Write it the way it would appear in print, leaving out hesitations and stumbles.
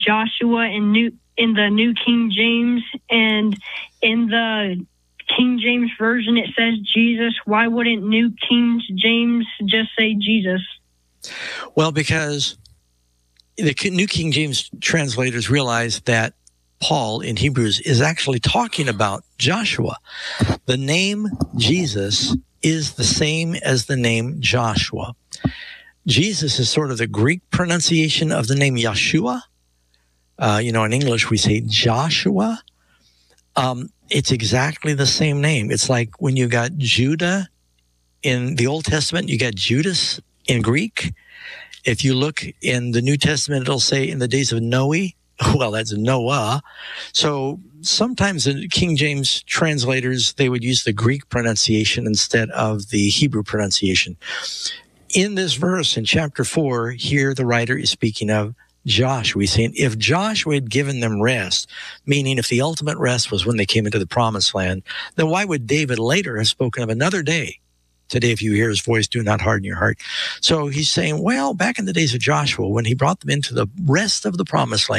Joshua in the New King James, and in the King James Version it says Jesus. Why wouldn't New King James just say Jesus? Well, because the New King James translators realized that Paul in Hebrews is actually talking about Joshua. The name Jesus is the same as the name Joshua. Jesus is sort of the Greek pronunciation of the name Yeshua. In English we say Joshua. It's exactly the same name. It's like when you got Judah in the Old Testament, you got Judas in Greek. If you look in the New Testament, it'll say in the days of Noe. Well, that's Noah. So sometimes the King James translators, they would use the Greek pronunciation instead of the Hebrew pronunciation. In this verse, in chapter 4, here the writer is speaking of Joshua. He's saying if Joshua had given them rest, meaning if the ultimate rest was when they came into the promised land, then why would David later have spoken of another day? Today, if you hear his voice, do not harden your heart. So he's saying, well, back in the days of Joshua, when he brought them into the rest of the promised land,